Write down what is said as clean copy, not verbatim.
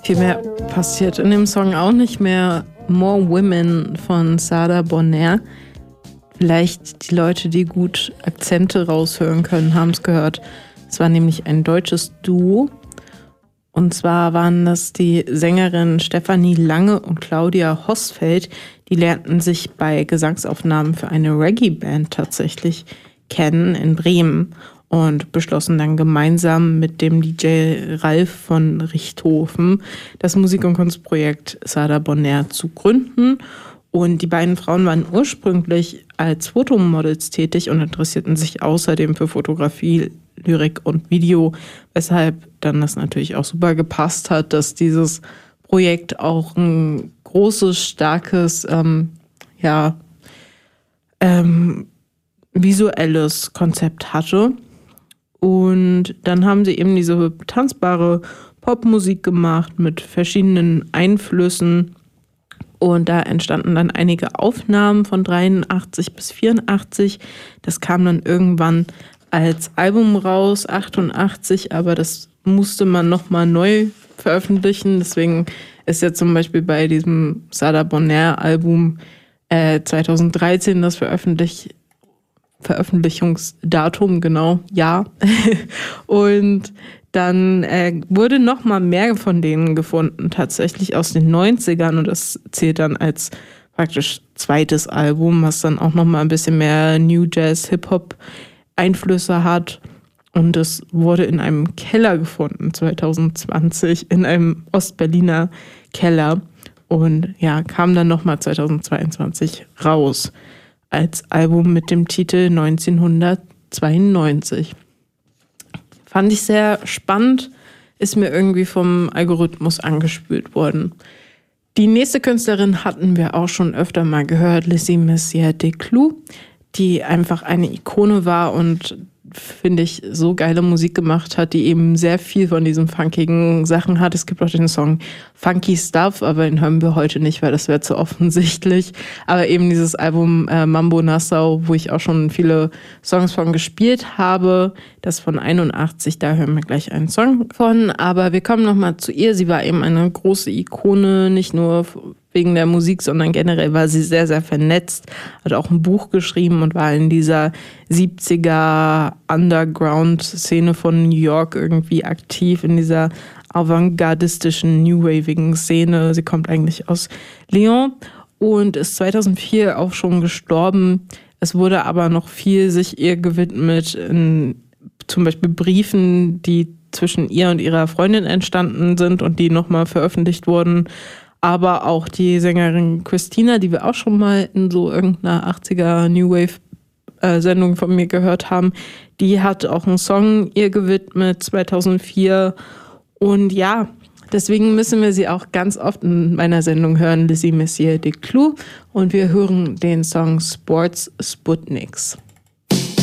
Viel mehr passiert in dem Song auch nicht mehr. More Women von Sada Bonner. Vielleicht die Leute, die gut Akzente raushören können, haben es gehört. Es war nämlich ein deutsches Duo. Und zwar waren das die Sängerinnen Stefanie Lange und Claudia Hosfeld. Die lernten sich bei Gesangsaufnahmen für eine Reggae-Band tatsächlich kennen in Bremen und beschlossen dann gemeinsam mit dem DJ Ralf von Richthofen das Musik- und Kunstprojekt Sada Bonner zu gründen. Und die beiden Frauen waren ursprünglich als Fotomodels tätig und interessierten sich außerdem für Fotografie, Lyrik und Video, weshalb dann das natürlich auch super gepasst hat, dass dieses Projekt auch ein großes, starkes, visuelles Konzept hatte. Und dann haben sie eben diese tanzbare Popmusik gemacht mit verschiedenen Einflüssen. Und da entstanden dann einige Aufnahmen von 83 bis 84. Das kam dann irgendwann als Album raus, 88, aber das musste man nochmal neu veröffentlichen. Deswegen ist jetzt zum Beispiel bei diesem Sada Bonner Album 2013 das Veröffentlichungsdatum, genau, ja. Und dann wurde noch mal mehr von denen gefunden, tatsächlich aus den 90ern. Und das zählt dann als praktisch zweites Album, was dann auch noch mal ein bisschen mehr New Jazz, Hip-Hop Einflüsse hat. Und es wurde in einem Keller gefunden, 2020, in einem Ostberliner Keller. Und ja, kam dann noch mal 2022 raus als Album mit dem Titel 1992. Fand ich sehr spannend, ist mir irgendwie vom Algorithmus angespült worden. Die nächste Künstlerin hatten wir auch schon öfter mal gehört, Lizzie Messier Desclous, die einfach eine Ikone war und, finde ich, so geile Musik gemacht hat, die eben sehr viel von diesen funkigen Sachen hat. Es gibt auch den Song Funky Stuff, aber den hören wir heute nicht, weil das wäre zu offensichtlich. Aber eben dieses Album Mambo Nassau, wo ich auch schon viele Songs von gespielt habe, das von 81, da hören wir gleich einen Song von. Aber wir kommen nochmal zu ihr. Sie war eben eine große Ikone, nicht nur wegen der Musik, sondern generell war sie sehr, sehr vernetzt, hat auch ein Buch geschrieben und war in dieser 70er Underground-Szene von New York irgendwie aktiv, in dieser avantgardistischen, new-wavigen Szene. Sie kommt eigentlich aus Lyon und ist 2004 auch schon gestorben. Es wurde aber noch viel sich ihr gewidmet, in zum Beispiel Briefen, die zwischen ihr und ihrer Freundin entstanden sind und die nochmal veröffentlicht wurden. Aber auch die Sängerin Christina, die wir auch schon mal in so irgendeiner 80er New Wave Sendung von mir gehört haben, die hat auch einen Song ihr gewidmet, 2004. Und ja, deswegen müssen wir sie auch ganz oft in meiner Sendung hören, Lizzie Messier Desclous. Und wir hören den Song Sports Sputniks.